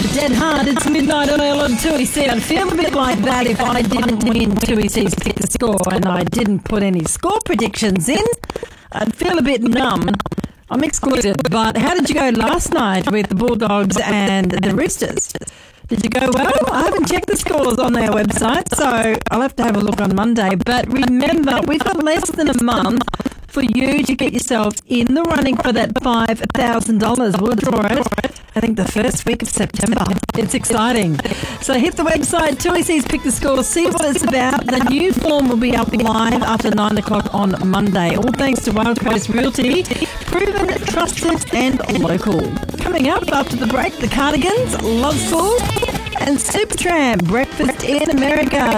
Dead Hard, it's midnight on on 2EC. I'd feel a bit like that if I didn't win 2EC's Pick the Score and I didn't put any score predictions in. I'd feel a bit numb. I'm excluded, but how did you go last night with the Bulldogs and the Roosters? Did you go well? I haven't checked the scores on their website, so I'll have to have a look on Monday. But remember, we've got less than a month for you to get yourself in the running for that $5,000. We'll draw it, I think, the first week of September. It's exciting. So hit the website, 2EC's Pick the Score, see what it's about. The new form will be up live after 9 o'clock on Monday. All thanks to Wild Coast Realty, proven, trusted and local. Coming up after the break, the Cardigans, Loveful and Supertramp, Breakfast in America.